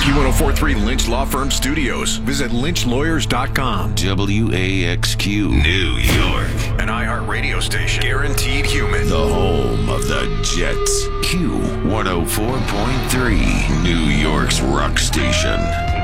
Q1043 Lynch Law Firm Studios. Visit lynchlawyers.com. WAXQ New York. An iHeart radio station. Guaranteed human. The home of the Jets. Q104.3. New York's rock station.